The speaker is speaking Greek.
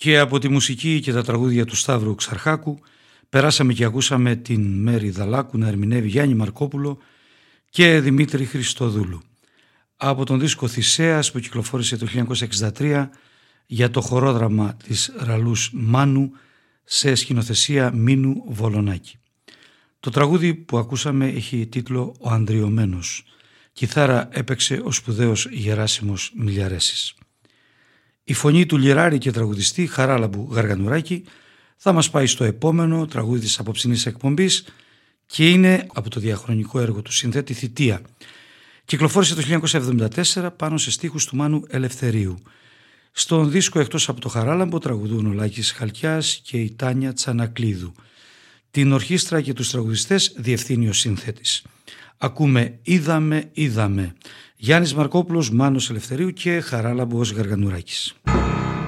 Και από τη μουσική και τα τραγούδια του Σταύρου Ξαρχάκου περάσαμε και ακούσαμε την Μέρη Δαλάκου να ερμηνεύει Γιάννη Μαρκόπουλο και Δημήτρη Χριστοδούλου. Από τον δίσκο Θησέας που κυκλοφόρησε το 1963 για το χορόδραμα της Ραλούς Μάνου σε σκηνοθεσία Μίνου Βολονάκη. Το τραγούδι που ακούσαμε έχει τίτλο «Ο Ανδριωμένος». Κιθάρα έπαιξε ο σπουδαίος Γεράσιμος Μιλιαρέσης. Η φωνή του λιράρη και τραγουδιστή Χαράλαμπου Γαργανουράκη θα μας πάει στο επόμενο τραγούδι της απόψινής εκπομπής και είναι από το διαχρονικό έργο του συνθέτη Θητεία. Κυκλοφόρησε το 1974 πάνω σε στίχους του Μάνου Ελευθερίου. Στον δίσκο εκτός από το Χαράλαμπο τραγουδούν ο Λάκης Χαλκιάς και η Τάνια Τσανακλίδου. Την ορχήστρα και τους τραγουδιστές διευθύνει ο σύνθετης. Ακούμε «Είδαμε, είδαμε». Γιάννης Μαρκόπουλος, Μάνος Ελευθερίου και Χαράλαμπος Γαργανουράκης.